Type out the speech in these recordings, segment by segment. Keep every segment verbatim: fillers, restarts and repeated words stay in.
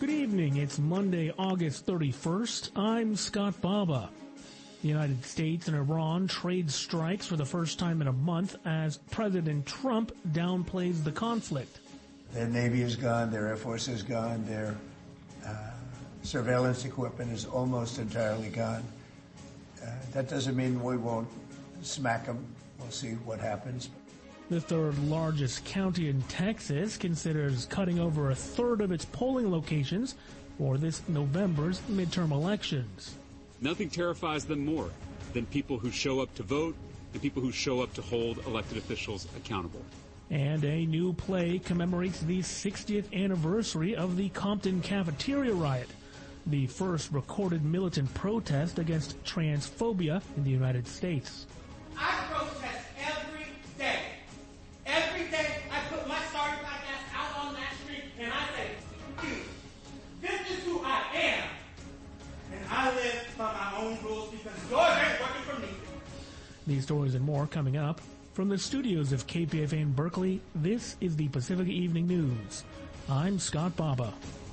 Good evening. It's Monday, August thirty-first. I'm Scott Baba. The United States and Iran trade strikes for the first time in a month as President Trump downplays the conflict. Their Navy is gone, their Air Force is gone, their uh, surveillance equipment is almost entirely gone. Uh, that doesn't mean we won't smack them. We'll see what happens. The third largest county in Texas considers cutting over a third of its polling locations for this November's midterm elections. Nothing terrifies them more than people who show up to vote and people who show up to hold elected officials accountable. And a new play commemorates the sixtieth anniversary of the Compton Cafeteria riot, the first recorded militant protest against transphobia in the United States. I protest every day. Every day I put my sorry black ass out on that street and I say, you, this is who I am. And I live by my own rules because yours ain't working for me. These stories and more coming up. From the studios of K P F A in Berkeley, this is the Pacific Evening News. I'm Scott Baba.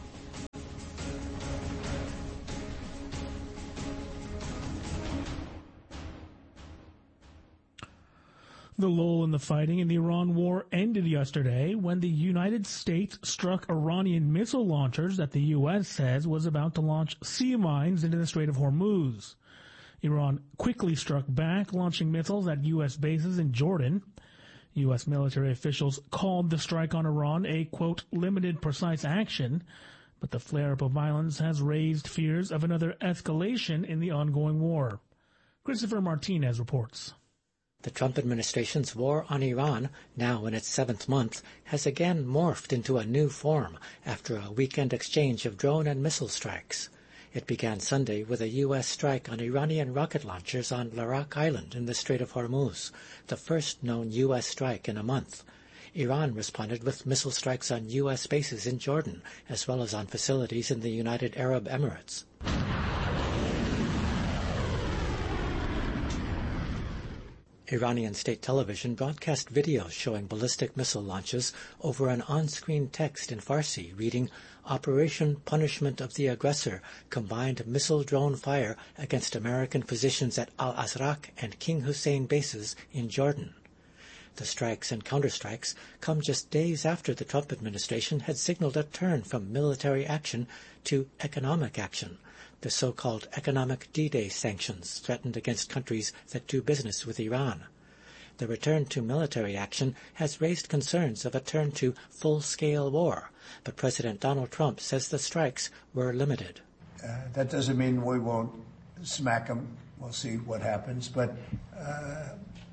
The lull in the fighting in the Iran war ended yesterday when the United States struck Iranian missile launchers that the U S says was about to launch sea mines into the Strait of Hormuz. Iran quickly struck back, launching missiles at U S bases in Jordan. U S military officials called the strike on Iran a, quote, limited precise action, but the flare-up of violence has raised fears of another escalation in the ongoing war. Christopher Martinez reports. The Trump administration's war on Iran, now in its seventh month, has again morphed into a new form after a weekend exchange of drone and missile strikes. It began Sunday with a U S strike on Iranian rocket launchers on Larak Island in the Strait of Hormuz, the first known U S strike in a month. Iran responded with missile strikes on U S bases in Jordan, as well as on facilities in the United Arab Emirates. Iranian state television broadcast videos showing ballistic missile launches over an on-screen text in Farsi reading, Operation Punishment of the Aggressor, combined missile drone fire against American positions at Al-Azraq and King Hussein bases in Jordan. The strikes and counterstrikes come just days after the Trump administration had signaled a turn from military action to economic action. The so-called economic D-Day sanctions threatened against countries that do business with Iran. The return to military action has raised concerns of a turn to full-scale war, but President Donald Trump says the strikes were limited. Uh, that doesn't mean we won't smack them. We'll see what happens. But uh,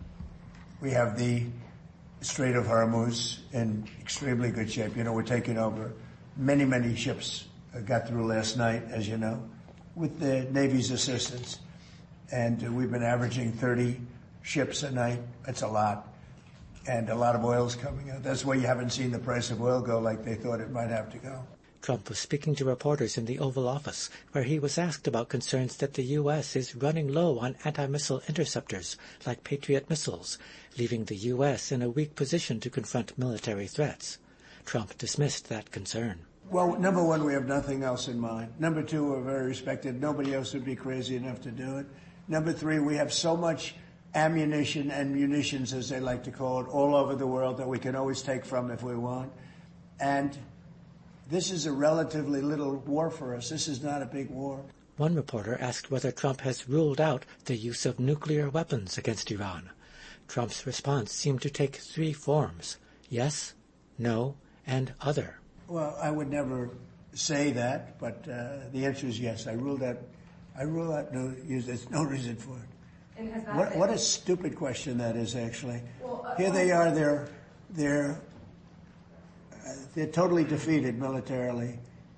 we have the Strait of Hormuz in extremely good shape. You know, we're taking over. Many, many ships uh, got through last night, as you know, with the Navy's assistance. And uh, we've been averaging thirty ships a night. That's a lot. And a lot of oil's coming out. That's why you haven't seen the price of oil go like they thought it might have to go. Trump was speaking to reporters in the Oval Office, where he was asked about concerns that the U S is running low on anti-missile interceptors like Patriot missiles, leaving the U S in a weak position to confront military threats. Trump dismissed that concern. Well, number one, we have nothing else in mind. Number two, we're very respected. Nobody else would be crazy enough to do it. Number three, we have so much ammunition and munitions, as they like to call it, all over the world that we can always take from if we want. And this is a relatively little war for us. This is not a big war. One reporter asked whether Trump has ruled out the use of nuclear weapons against Iran. Trump's response seemed to take three forms: yes, no, and other. Well, I would never say that, but uh, the answer is yes. I ruled out. I rule out no. There's no reason for it. And has that what, been... what a stupid question that is, actually. Well, uh, Here they are. They're they're uh, they're totally defeated militarily.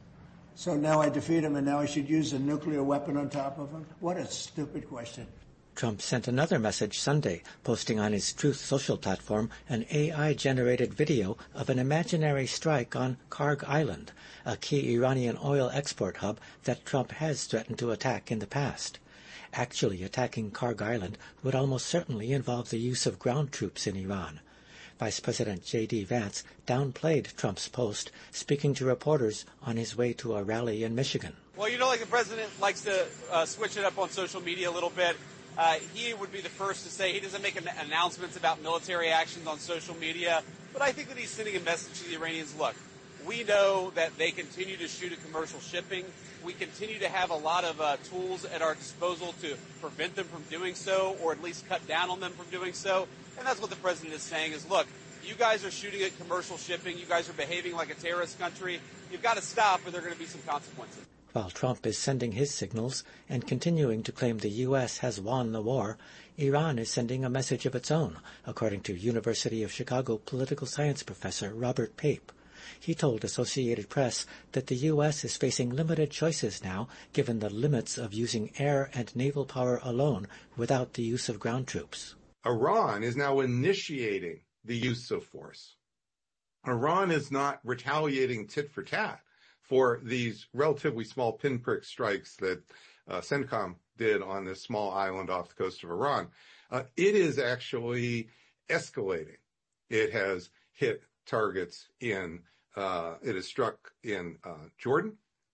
So now I defeat them, and now I should use a nuclear weapon on top of them? What a stupid question. Trump sent another message Sunday, posting on his Truth Social platform an A I-generated video of an imaginary strike on Karg Island, a key Iranian oil export hub that Trump has threatened to attack in the past. Actually attacking Karg Island would almost certainly involve the use of ground troops in Iran. Vice President J D Vance downplayed Trump's post, speaking to reporters on his way to a rally in Michigan. Well, you know, like the president likes to uh, switch it up on social media a little bit. Uh, he would be the first to say he doesn't make an- announcements about military actions on social media. But I think that he's sending a message to the Iranians. Look, we know that they continue to shoot at commercial shipping. We continue to have a lot of uh, tools at our disposal to prevent them from doing so, or at least cut down on them from doing so. And that's what the president is saying is, look, you guys are shooting at commercial shipping. You guys are behaving like a terrorist country. You've got to stop, or there are going to be some consequences. While Trump is sending his signals and continuing to claim the U S has won the war, Iran is sending a message of its own, according to University of Chicago political science professor Robert Pape. He told Associated Press that the U S is facing limited choices now, given the limits of using air and naval power alone without the use of ground troops. Iran is now initiating the use of force. Iran is not retaliating tit for tat for these relatively small pinprick strikes that uh, CENTCOM did on this small island off the coast of Iran. Uh, it is actually escalating. It has hit targets in, uh, it has struck in uh, Jordan.